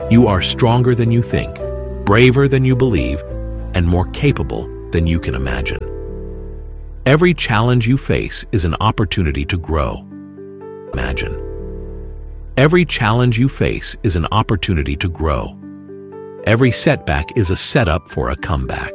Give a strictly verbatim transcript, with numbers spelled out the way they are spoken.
You are stronger than you think, braver than you believe, and more capable than you can imagine. Every challenge you face is an opportunity to grow. Imagine. Every challenge you face is an opportunity to grow. Every setback is a setup for a comeback.